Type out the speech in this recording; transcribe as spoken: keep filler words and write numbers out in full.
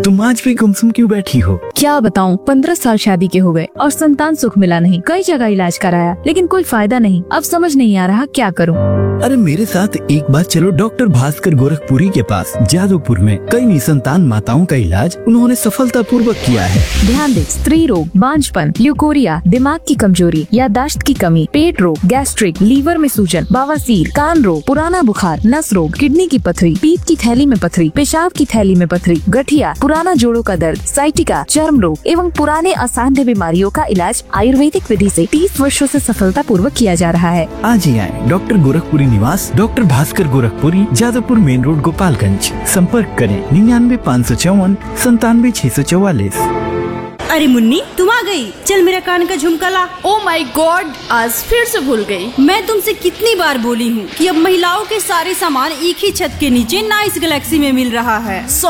तुम आज भी गुमसुम क्यों बैठी हो? क्या बताऊं, पंद्रह साल शादी के हो गए और संतान सुख मिला नहीं। कई जगह इलाज कराया लेकिन कोई फायदा नहीं। अब समझ नहीं आ रहा क्या करूं। अरे मेरे साथ एक बार चलो डॉक्टर भास्कर गोरखपुरी के पास। जादवपुर में कई निसंतान माताओं का इलाज उन्होंने सफलता पूर्वक किया है। ध्यान दे, स्त्री रोग, बांझपन, ल्यूकोरिया, दिमाग की कमजोरी, याददाश्त की कमी, पेट रोग, गैस्ट्रिक, लीवर में सूजन, बवासीर, कान रोग, पुराना बुखार, नस रोग, किडनी की पथरी, पीत की थैली में पथरी, पेशाब की थैली में पथरी, गठिया, पुराना जोड़ों का दर्द, साइटिका, चर्म रोग एवं पुराने असाध्य बीमारियों का इलाज आयुर्वेदिक विधि से तीस वर्षों से सफलता पूर्वक किया जा रहा है। आज ही आए डॉक्टर गोरखपुरी निवास, doctor Bhaskar Gorakhpuri, Jadavpur main road, Gopalganj. संपर्क करें निन्यानवे पाँच सौ चौवन संतानवे छह सौ चौवालीस। अरे मुन्नी, तुम आ गई। चल मेरा कान का झुमका ला। ओ माय गॉड, आज फिर से भूल गई। मैं तुमसे कितनी बार बोली हूँ कि अब महिलाओं के सारे सामान एक ही छत के नीचे नाइस गैलेक्सी में मिल रहा है।